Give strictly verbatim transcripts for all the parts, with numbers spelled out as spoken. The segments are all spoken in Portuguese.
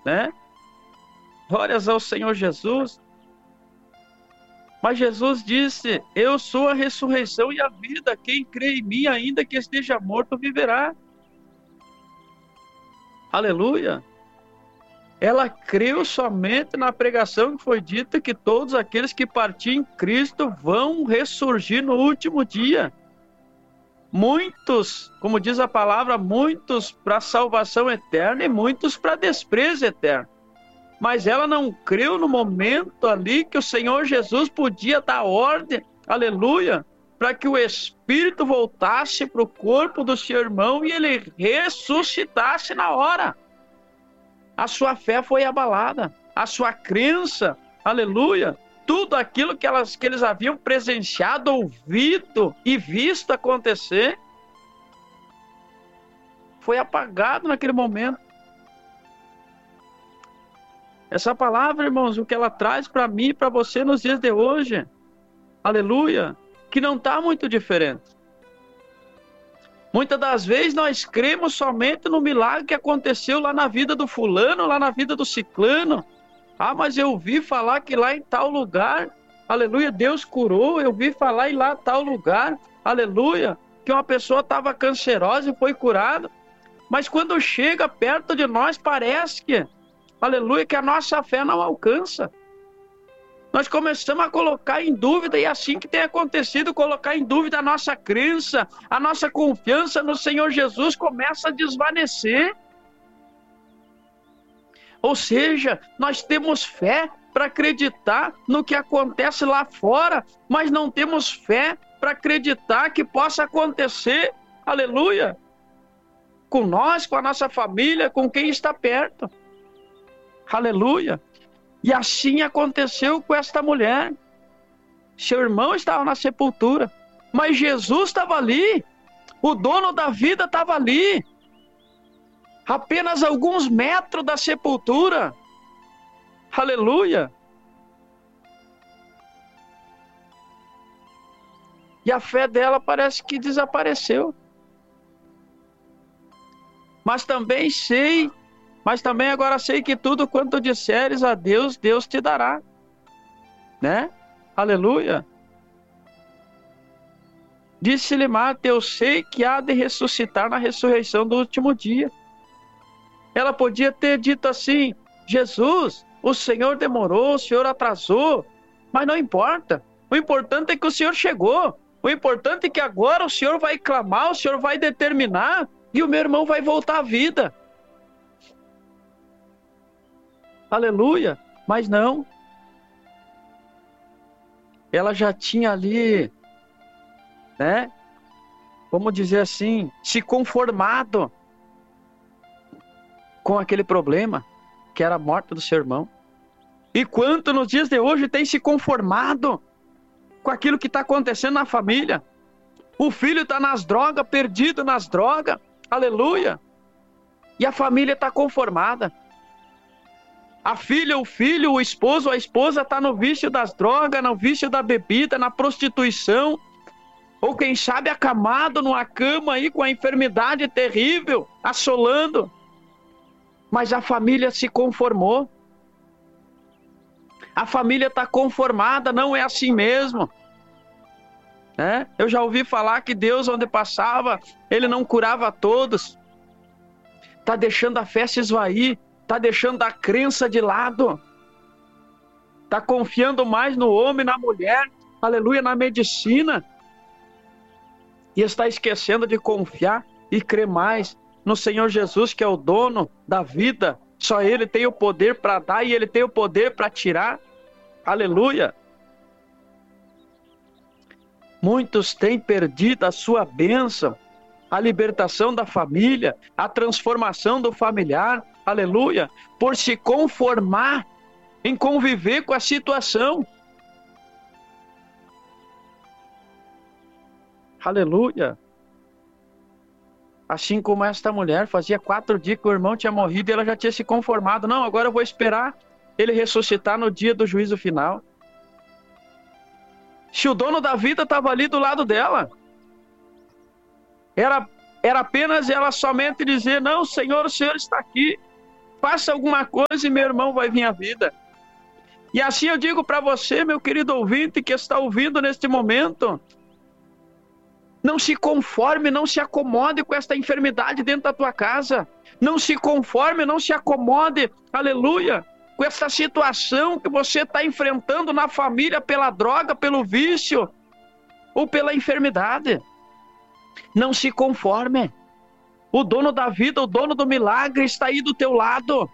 né? Glórias ao Senhor Jesus. Mas Jesus disse: eu sou a ressurreição e a vida. Quem crê em mim, ainda que esteja morto, viverá. Aleluia. Ela creu somente na pregação que foi dita, que todos aqueles que partirem em Cristo vão ressurgir no último dia. Muitos, como diz a palavra, muitos para salvação eterna e muitos para desprezo eterno. Mas ela não creu no momento ali que o Senhor Jesus podia dar ordem, aleluia, para que o Espírito voltasse para o corpo do seu irmão e ele ressuscitasse na hora. A sua fé foi abalada, a sua crença, aleluia, tudo aquilo que, elas, que eles haviam presenciado, ouvido e visto acontecer, foi apagado naquele momento. Essa palavra, irmãos, o que ela traz para mim e para você nos dias de hoje, aleluia, que não está muito diferente. Muitas das vezes nós cremos somente no milagre que aconteceu lá na vida do fulano, lá na vida do ciclano. Ah, mas eu ouvi falar que lá em tal lugar, aleluia, Deus curou, eu ouvi falar em lá tal lugar, aleluia, que uma pessoa estava cancerosa e foi curada. Mas quando chega perto de nós, parece que, aleluia, que a nossa fé não alcança. Nós começamos a colocar em dúvida, e assim que tem acontecido, colocar em dúvida a nossa crença, a nossa confiança no Senhor Jesus começa a desvanecer. Ou seja, nós temos fé para acreditar no que acontece lá fora, mas não temos fé para acreditar que possa acontecer, aleluia, com nós, com a nossa família, com quem está perto. Aleluia. E assim aconteceu com esta mulher. Seu irmão estava na sepultura, mas Jesus estava ali. O dono da vida estava ali. Apenas alguns metros da sepultura. Aleluia. E a fé dela parece que desapareceu. Mas também sei Mas também agora sei que tudo quanto disseres a Deus, Deus te dará. Né? Aleluia. Disse-lhe Marta: eu sei que há de ressuscitar na ressurreição do último dia. Ela podia ter dito assim: Jesus, o Senhor demorou, o Senhor atrasou. Mas não importa. O importante é que o Senhor chegou. O importante é que agora o Senhor vai clamar, o Senhor vai determinar e o meu irmão vai voltar à vida. Aleluia, mas não. Ela já tinha ali, né? Vamos dizer assim, se conformado com aquele problema, que era a morte do seu irmão. E quanto nos dias de hoje tem se conformado com aquilo que está acontecendo na família? O filho está nas drogas, perdido nas drogas, aleluia. E a família está conformada. A filha, o filho, o esposo, a esposa está no vício das drogas, no vício da bebida, na prostituição. Ou quem sabe acamado numa cama aí com a enfermidade terrível, assolando. Mas a família se conformou. A família está conformada, não é assim mesmo. É? Eu já ouvi falar que Deus, onde passava, Ele não curava a todos. Está deixando a fé se esvair. Está deixando a crença de lado. Está confiando mais no homem, na mulher, aleluia, na medicina. E está esquecendo de confiar e crer mais no Senhor Jesus, que é o dono da vida. Só Ele tem o poder para dar e Ele tem o poder para tirar. Aleluia. Muitos têm perdido a sua bênção, a libertação da família, a transformação do familiar, aleluia, por se conformar em conviver com a situação. Aleluia. Assim como esta mulher, fazia quatro dias que o irmão tinha morrido e ela já tinha se conformado. Não, agora eu vou esperar ele ressuscitar no dia do juízo final. Se o dono da vida estava ali do lado dela, era, era apenas ela somente dizer: não, Senhor, o Senhor está aqui. Faça alguma coisa e meu irmão vai vir à vida. E assim eu digo para você, meu querido ouvinte que está ouvindo neste momento, não se conforme, não se acomode com esta enfermidade dentro da tua casa. Não se conforme, não se acomode, aleluia, com essa situação que você está enfrentando na família pela droga, pelo vício ou pela enfermidade. Não se conforme. O dono da vida, o dono do milagre está aí do teu lado.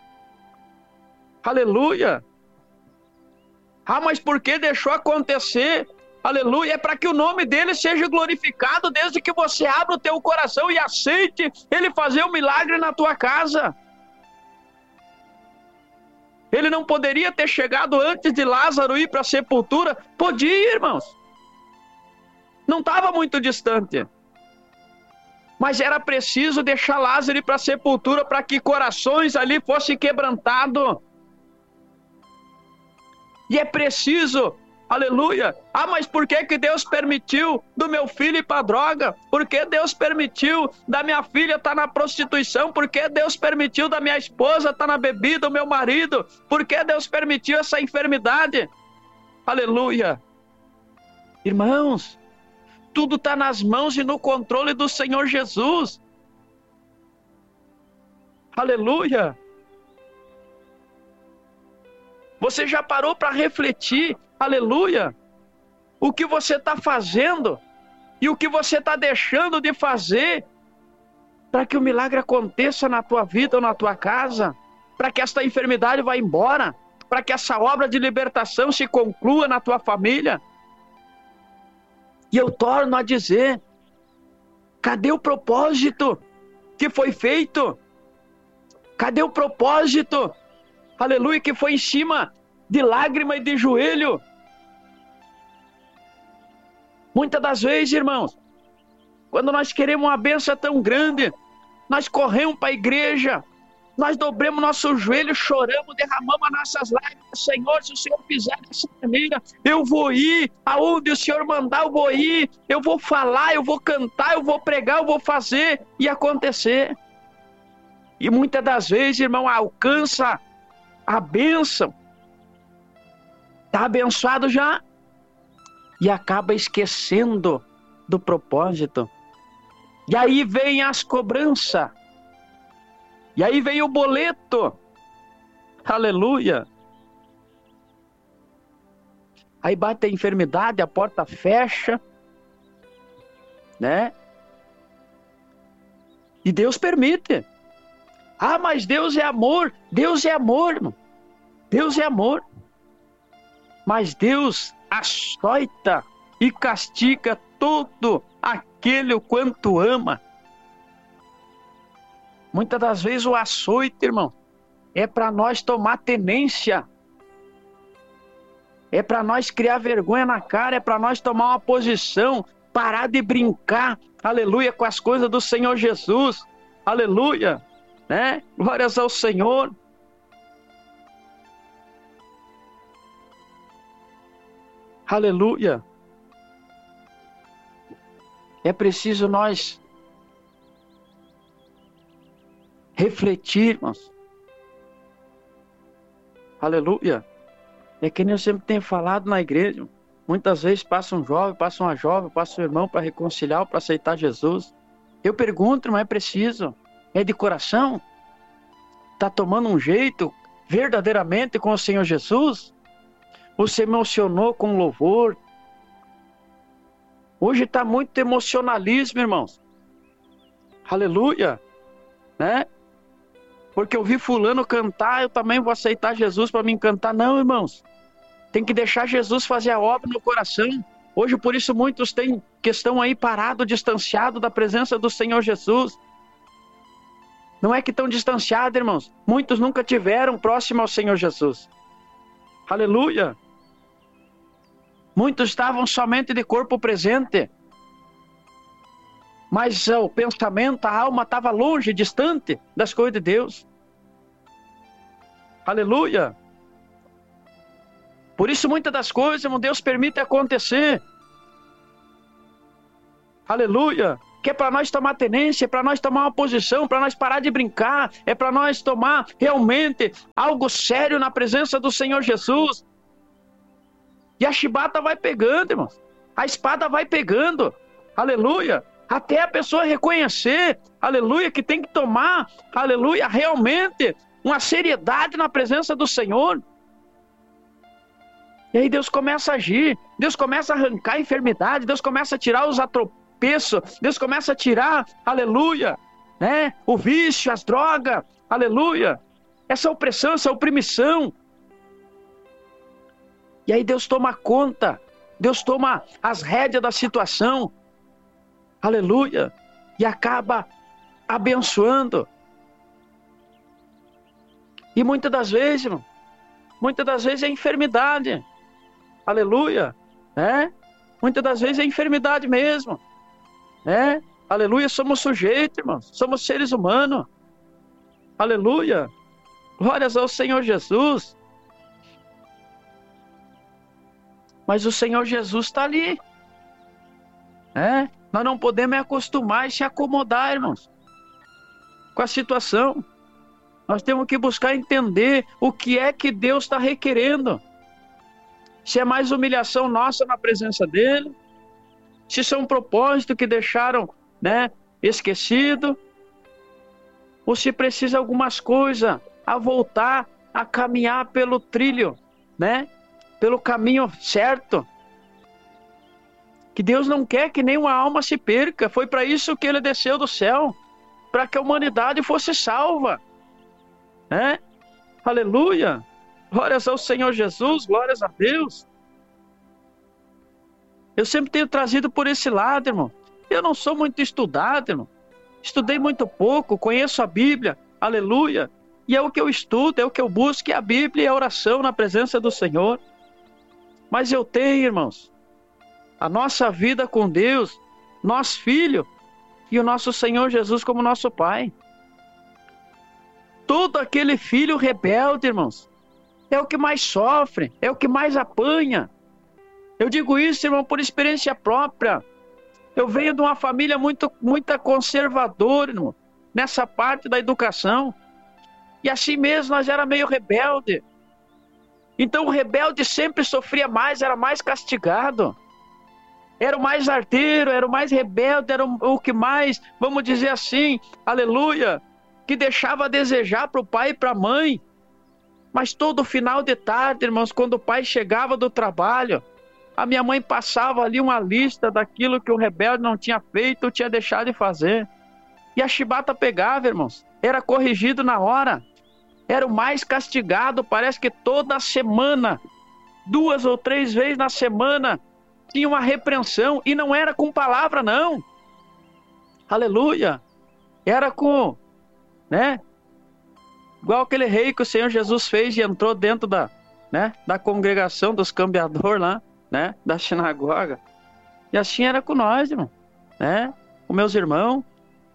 Aleluia. Ah, mas por que deixou acontecer? Aleluia, é para que o nome dele seja glorificado desde que você abra o teu coração e aceite ele fazer um milagre na tua casa. Ele não poderia ter chegado antes de Lázaro ir para a sepultura? Podia, irmãos. Não estava muito distante. Mas era preciso deixar Lázaro ir para a sepultura para que corações ali fossem quebrantados. E é preciso, aleluia. Ah, mas por que que Deus permitiu do meu filho ir para a droga? Por que Deus permitiu da minha filha estar na prostituição? Por que Deus permitiu da minha esposa estar na bebida, do meu marido? Por que Deus permitiu essa enfermidade? Aleluia. Irmãos, tudo está nas mãos e no controle do Senhor Jesus. Aleluia. Você já parou para refletir, aleluia, o que você está fazendo e o que você está deixando de fazer para que o milagre aconteça na tua vida ou na tua casa, para que esta enfermidade vá embora, para que essa obra de libertação se conclua na tua família? E eu torno a dizer, cadê o propósito que foi feito? Cadê o propósito? Aleluia, que foi em cima de lágrima e de joelho. Muitas das vezes, irmãos, quando nós queremos uma bênção tão grande, nós corremos para a igreja, nós dobramos nosso joelho, choramos, derramamos as nossas lágrimas. Senhor, se o Senhor fizer dessa maneira, eu vou ir, aonde o Senhor mandar eu vou ir, eu vou falar, eu vou cantar, eu vou pregar, eu vou fazer e acontecer. E muitas das vezes, irmão, alcança a bênção, está abençoado já, e acaba esquecendo do propósito. E aí vem as cobranças, e aí vem o boleto, aleluia. Aí bate a enfermidade, a porta fecha, né? E Deus permite. Ah, mas Deus é amor. Deus é amor, irmão. Deus é amor. Mas Deus açoita e castiga todo aquele o quanto ama. Muitas das vezes o açoite, irmão, é para nós tomar tenência. É para nós criar vergonha na cara, é para nós tomar uma posição, parar de brincar, aleluia, com as coisas do Senhor Jesus. Aleluia. Né? Glórias ao Senhor. Aleluia. É preciso nós refletirmos. Aleluia. É que nem eu sempre tenho falado na igreja. Muitas vezes passa um jovem, passa uma jovem, passa um irmão para reconciliar, para aceitar Jesus. Eu pergunto, mas é preciso. É de coração? Está tomando um jeito verdadeiramente com o Senhor Jesus? Ou se emocionou com louvor? Hoje está muito emocionalismo, irmãos. Aleluia. Né? Porque eu vi fulano cantar, eu também vou aceitar Jesus para me cantar. Não, irmãos. Tem que deixar Jesus fazer a obra no coração. Hoje, por isso, muitos têm que estão aí parados, distanciados da presença do Senhor Jesus. Não é que estão distanciados, irmãos. Muitos nunca tiveram próximo ao Senhor Jesus. Aleluia. Muitos estavam somente de corpo presente. Mas o pensamento, a alma estava longe, distante das coisas de Deus. Aleluia. Por isso, muitas das coisas, irmão, Deus permite acontecer. Aleluia. que é para nós tomar tenência, é para nós tomar uma posição, para nós parar de brincar, é para nós tomar realmente algo sério na presença do Senhor Jesus. E a chibata vai pegando, irmãos. A espada vai pegando. Aleluia. Até a pessoa reconhecer, aleluia, que tem que tomar, aleluia, realmente uma seriedade na presença do Senhor. E aí Deus começa a agir, Deus começa a arrancar a enfermidade, Deus começa a tirar os atropeços, Deus começa a tirar, aleluia, né, o vício, as drogas, aleluia, essa opressão, essa oprimição. E aí Deus toma conta, Deus toma as rédeas da situação, aleluia, e acaba abençoando. E muitas das vezes, irmão, muitas das vezes é enfermidade, aleluia, né? Muitas das vezes é enfermidade mesmo, né? Aleluia, somos sujeitos, irmãos, somos seres humanos, aleluia, glórias ao Senhor Jesus. Mas o Senhor Jesus está ali, né? Nós não podemos acostumar e se acomodar, irmãos, com a situação. Nós temos que buscar entender o que é que Deus está requerendo. Se é mais humilhação nossa na presença dele, se são propósitos que deixaram, né, esquecido, ou se precisa algumas coisas a voltar a caminhar pelo trilho, né, pelo caminho certo. Que Deus não quer que nenhuma alma se perca. Foi para isso que ele desceu do céu, para que a humanidade fosse salva, né? Aleluia, glórias ao Senhor Jesus, glórias a Deus. Eu sempre tenho trazido por esse lado, irmão. Eu não sou muito estudado, irmão, estudei muito pouco, conheço a Bíblia, aleluia, e é o que eu estudo, é o que eu busco, é a Bíblia e a oração na presença do Senhor. Mas eu tenho, irmãos, a nossa vida com Deus, nosso Filho e o nosso Senhor Jesus como nosso Pai. Todo aquele filho rebelde, irmãos, é o que mais sofre, é o que mais apanha. Eu digo isso, irmão, por experiência própria. Eu venho de uma família muito, muito conservadora, irmão, nessa parte da educação. E assim mesmo nós era meio rebelde. Então o rebelde sempre sofria mais, era mais castigado. Era o mais arteiro, era o mais rebelde, era o, o que mais, vamos dizer assim, aleluia, que deixava a desejar para o pai e para a mãe. Mas todo final de tarde, irmãos, quando o pai chegava do trabalho, a minha mãe passava ali uma lista daquilo que o rebelde não tinha feito ou tinha deixado de fazer. E a chibata pegava, irmãos, era corrigido na hora. Era o mais castigado, parece que toda semana, duas ou três vezes na semana, tinha uma repreensão, e não era com palavra, não. Aleluia. Era com, né? Igual aquele rei que o Senhor Jesus fez e entrou dentro da, né, da congregação dos cambiadores lá, né? Da sinagoga. E assim era com nós, irmão, né? Com meus irmãos.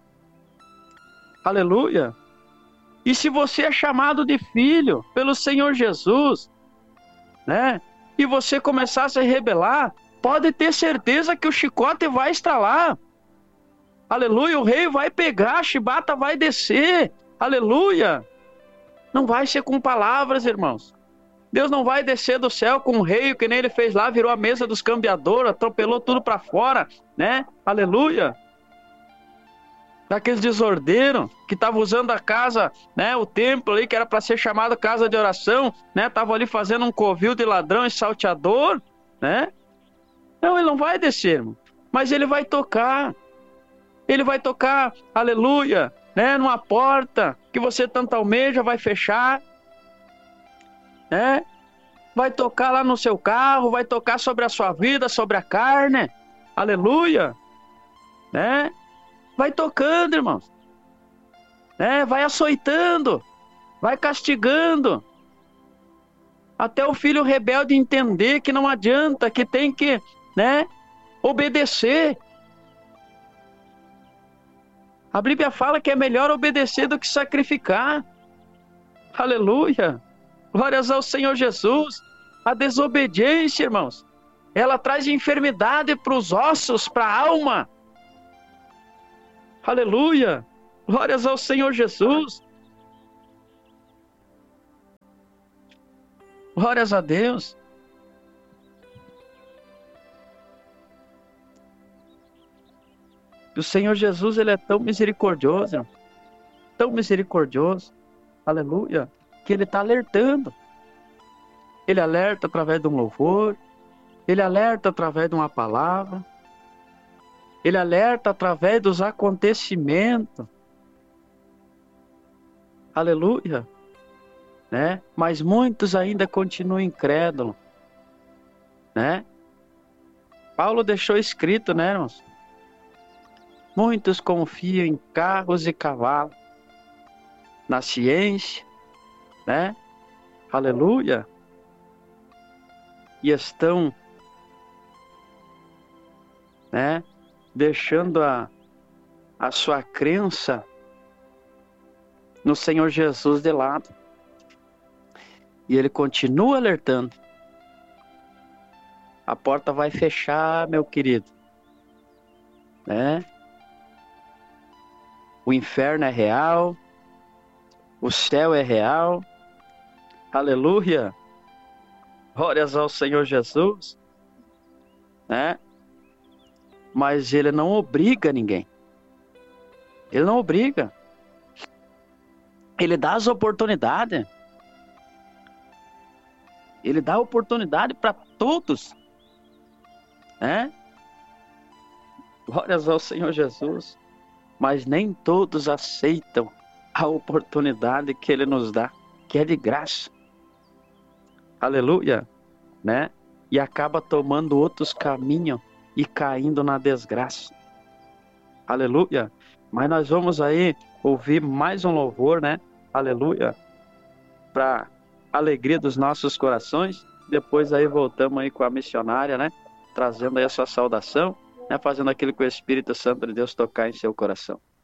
Aleluia. E se você é chamado de filho pelo Senhor Jesus, né? E você começar a se rebelar, pode ter certeza que o chicote vai estralar. Aleluia, o rei vai pegar, a chibata vai descer. Aleluia. Não vai ser com palavras, irmãos. Deus não vai descer do céu com um rei, que nem ele fez lá, virou a mesa dos cambiadores, atropelou tudo para fora, né? Aleluia. Daqueles desordeiros que estavam usando a casa, né? O templo ali, que era para ser chamado casa de oração, né? Estavam ali fazendo um covil de ladrão e salteador, né? Não, ele não vai descer, irmão. Mas ele vai tocar. Ele vai tocar, aleluia, né? Numa porta que você tanto almeja, vai fechar, né? Vai tocar lá no seu carro, vai tocar sobre a sua vida, sobre a carne, aleluia, né? Vai tocando, irmãos, né? Vai açoitando, vai castigando, até o filho rebelde entender que não adianta, que tem que, né, obedecer. A Bíblia fala que é melhor obedecer do que sacrificar. Aleluia. Glórias ao Senhor Jesus. A desobediência, irmãos, ela traz enfermidade para os ossos, para a alma. Aleluia! Glórias ao Senhor Jesus. Glórias a Deus. O Senhor Jesus, Ele é tão misericordioso, tão misericordioso, aleluia, que Ele está alertando. Ele alerta através de um louvor, Ele alerta através de uma palavra, Ele alerta através dos acontecimentos, aleluia, né? Mas muitos ainda continuam incrédulos, né? Paulo deixou escrito, né, irmãos? Muitos confiam em carros e cavalos, na ciência, né? Aleluia. E estão, né, deixando a, a sua crença no Senhor Jesus de lado. E Ele continua alertando. A porta vai fechar, meu querido, né? O inferno é real, o céu é real, aleluia, glórias ao Senhor Jesus, né? Mas Ele não obriga ninguém, Ele não obriga, Ele dá as oportunidades, Ele dá oportunidade para todos, né? Glórias ao Senhor Jesus. Mas nem todos aceitam a oportunidade que Ele nos dá, que é de graça. Aleluia, né? E acaba tomando outros caminhos e caindo na desgraça. Aleluia. Mas nós vamos aí ouvir mais um louvor, né? Aleluia. Para alegria dos nossos corações. Depois aí voltamos aí com a missionária, né? Trazendo aí a sua saudação, né? Fazendo aquilo que o Espírito Santo de Deus tocar em seu coração.